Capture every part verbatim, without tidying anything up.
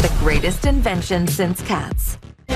the greatest invention since cats.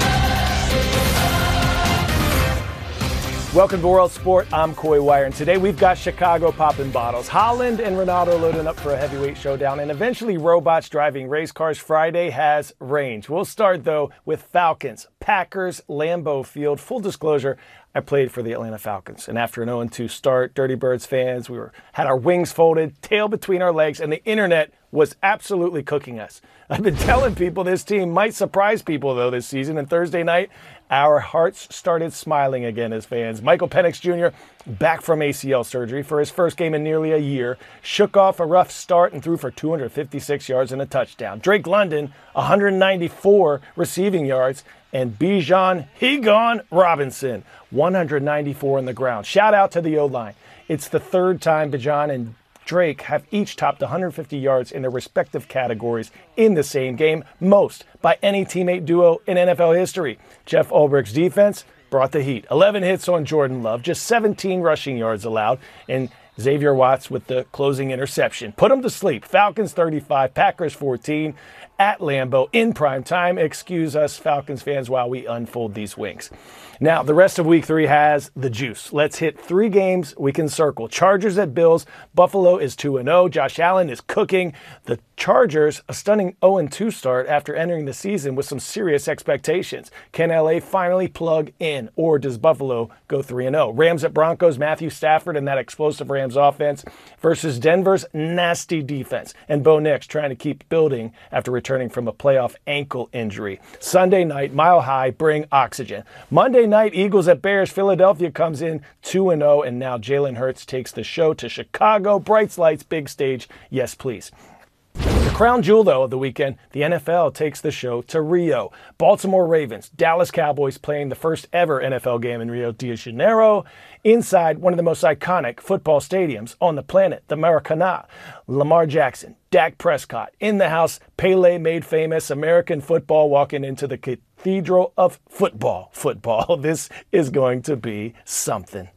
Welcome to World Sport. I'm Coy Wire, and today we've got Chicago popping bottles, Holland and Ronaldo loading up for a heavyweight showdown, and eventually robots driving race cars. Friday has range. We'll start, though, with Falcons, Packers, Lambeau Field. Full disclosure, I played for the Atlanta Falcons, and after an oh and two start, Dirty Birds fans, we were had our wings folded, tail between our legs, and the internet was absolutely cooking us. I've been telling people this team might surprise people, though, this season, and Thursday night, our hearts started smiling again as fans. Michael Penix Junior, back from A C L surgery for his first game in nearly a year, shook off a rough start and threw for two hundred fifty-six yards and a touchdown. Drake London, one hundred ninety-four receiving yards, and Bijan He Gone Robinson, one hundred ninety-four on the ground. Shout out to the O-line. It's the third time Bijan and Drake have each topped one hundred fifty yards in their respective categories in the same game, most by any teammate duo in N F L history. Jeff Ulbricht's defense brought the heat. eleven hits on Jordan Love, just seventeen rushing yards allowed, and Xavier Watts with the closing interception. Put them to sleep. Falcons thirty-five, Packers fourteen at Lambeau in prime time. Excuse us, Falcons fans, while we unfold these wings. Now, the rest of week three has the juice. Let's hit three games we can circle. Chargers at Bills. Buffalo is two and oh. Josh Allen is cooking. The Chargers, a stunning oh and two start after entering the season with some serious expectations. Can L A finally plug in, or does Buffalo go three and oh? Rams at Broncos. Matthew Stafford and that explosive Rams offense versus Denver's nasty defense. And Bo Nix trying to keep building after returning from a playoff ankle injury. Sunday night, Mile High, bring oxygen. Monday night, Eagles at Bears. Philadelphia comes in two and oh, and now Jalen Hurts takes the show to Chicago. Brights lights, big stage, yes please. The crown jewel, though, of the weekend, the N F L takes the show to Rio. Baltimore Ravens, Dallas Cowboys playing the first ever N F L game in Rio de Janeiro inside one of the most iconic football stadiums on the planet, the Maracanã. Lamar Jackson, Dak Prescott in the house, Pele made famous, American football walking into the cathedral of football. Football. This is going to be something.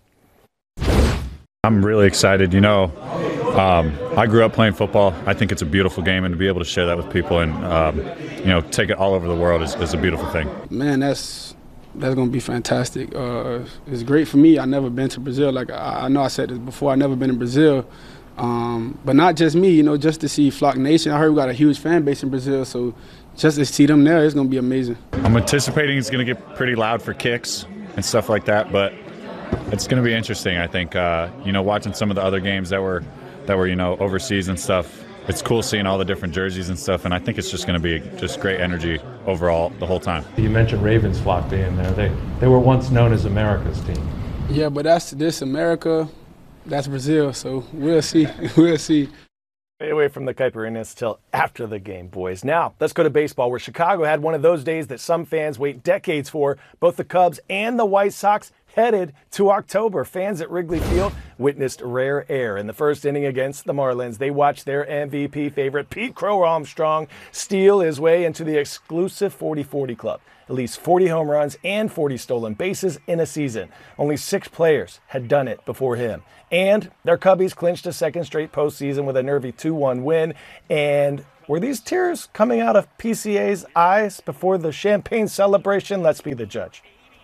I'm really excited. You know, um, I grew up playing football. I think it's a beautiful game, and to be able to share that with people and, um, you know, take it all over the world is, is a beautiful thing. Man, that's that's going to be fantastic. Uh, it's great for me. I've never been to Brazil. Like, I, I know I said this before, I've never been in Brazil. Um, but not just me, you know, just to see Flock Nation. I heard we got a huge fan base in Brazil, so just to see them there, it's going to be amazing. I'm anticipating it's going to get pretty loud for kicks and stuff like that, but it's going to be interesting, I think. Uh, you know, watching some of the other games that were, that were, you know, overseas and stuff, it's cool seeing all the different jerseys and stuff, and I think it's just going to be just great energy overall the whole time. You mentioned Ravens Flock being there. They, they were once known as America's team. Yeah, but that's this America, that's Brazil, so we'll see. We'll see. Stay away from the caipirinhas till after the game, boys. Now, let's go to baseball, where Chicago had one of those days that some fans wait decades for. Both the Cubs and the White Sox headed to October. Fans at Wrigley Field witnessed rare air in the first inning against the Marlins. They watched their M V P favorite, Pete Crow Armstrong, steal his way into the exclusive forty forty club. At least forty home runs and forty stolen bases in a season. Only six players had done it before him. And their Cubbies clinched a second straight postseason with a nervy two one win. And were these tears coming out of P C A's eyes before the champagne celebration? Let's be the judge.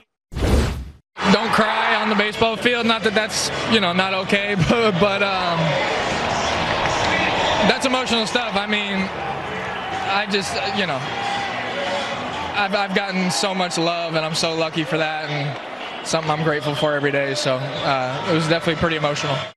Don't cry on the baseball field. Not that that's, you know, not okay, but, but um, that's emotional stuff. I mean, I just, you know, I've, I've gotten so much love, and I'm so lucky for that, and something I'm grateful for every day. So uh, it was definitely pretty emotional.